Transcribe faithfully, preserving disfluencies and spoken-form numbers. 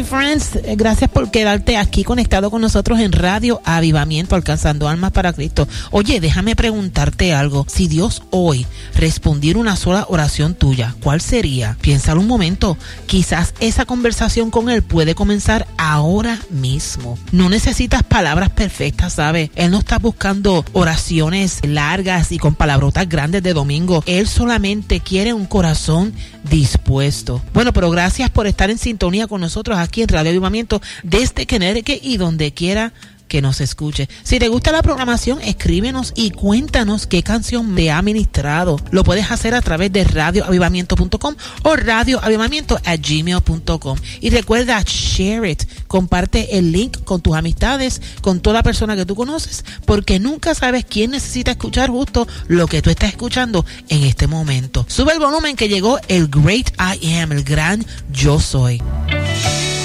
my friends. Gracias por quedarte aquí conectado con nosotros en Radio Avivamiento, alcanzando almas para Cristo. Oye, déjame preguntarte algo. Si Dios hoy respondiera una sola oración tuya, ¿cuál sería? Piénsalo un momento. Quizás esa conversación con Él puede comenzar ahora mismo. No necesitas palabras perfectas, ¿sabes? Él no está buscando oraciones largas y con palabrotas grandes de domingo. Él solamente quiere un corazón dispuesto. Bueno, pero gracias por estar en sintonía con nosotros aquí en Radio Avivamiento desde Connecticut y donde quiera que nos escuche. Si te gusta la programación, escríbenos y cuéntanos qué canción te ha ministrado. Lo puedes hacer a través de radio avivamiento punto com o radioavivamiento at gmail punto com. Y recuerda, share it. Comparte el link con tus amistades, con toda persona que tú conoces, porque nunca sabes quién necesita escuchar justo lo que tú estás escuchando en este momento. Sube el volumen que llegó el Great I Am, el gran Yo Soy.